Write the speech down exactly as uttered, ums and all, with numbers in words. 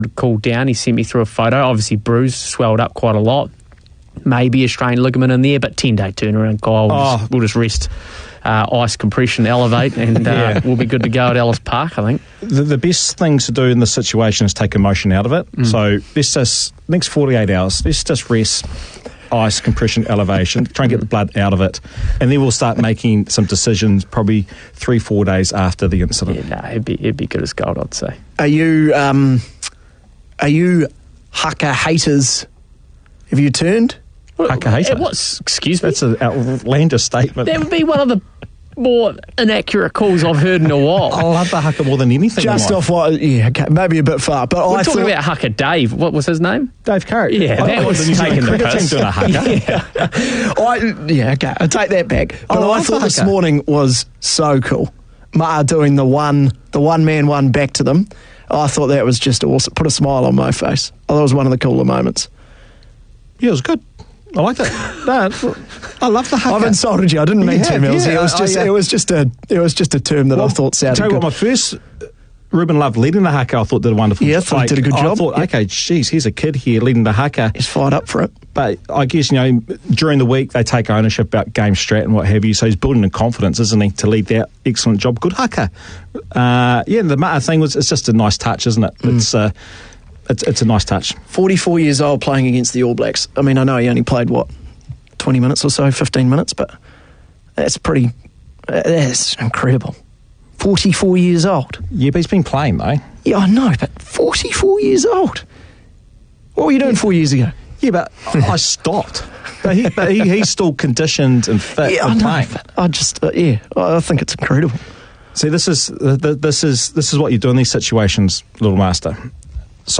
cooled down. He sent me through a photo. Obviously bruised, swelled up quite a lot. Maybe a strained ligament in there, but ten-day turnaround, Kyle. We'll, Oh. just, we'll just rest, uh, ice compression, elevate, and uh, Yeah. we'll be good to go at Ellis Park, I think. The, the best thing to do in this situation is take emotion out of it. Mm. So let's just, next forty-eight hours, let's just rest, ice, compression, elevation, try and get the blood out of it. And then we'll start making some decisions probably three, four days after the incident. Yeah, no, it'd be, it'd be good as gold, I'd say. Are you, um, are you haka haters? Have you turned? Haka hater? What's, excuse me? That's an outlandish statement. That would be one of the more inaccurate calls I've heard in a while. I love the haka more than anything. Just in off life. what, yeah, okay, maybe a bit far, but We're I talking thought, about Haka Dave. What was his name? Dave Carrick. Yeah, I that thought was the New Zealand taking the cricket team piss. doing a haka. I, yeah, okay, I take that back. But I I, love thought the this haka. morning was so cool. Ma'a doing the one, the one man, one back to them. I thought that was just awesome. Put a smile on my face. I thought it was one of the cooler moments. Yeah, it was good. I like that. No, I love the haka. I've insulted you. I didn't mean You to, have, Mills. yeah, it was I- just, I, uh, it was just a, it was just a term that I thought sounded tell you good. what, my first Ruben Love leading the haka, I thought did a wonderful Yeah, I job. thought he did a good I job. thought, Yeah. okay, geez, here's a kid here leading the haka. He's fired up for it. But I guess, you know, during the week they take ownership about game strat and what have you, so he's building the confidence, isn't he, to lead that excellent job. Good haka. Uh, yeah, the Ma'a thing was, it's just a nice touch, isn't it? Mm. It's, uh, it's, it's a nice touch. forty-four years old playing against the All Blacks. I mean, I know he only played, what, twenty minutes or so, fifteen minutes, but that's pretty, that's incredible. forty-four years old. Yeah, but he's been playing, though. Yeah, I know, but forty-four years old. What were you doing four years ago? Yeah, but I stopped. But, he, but he, he's still conditioned and fit Yeah, I and know, playing. but I just, uh, yeah, I I think it's incredible. See, this is uh, th- this is this is what you do in these situations, Little Master.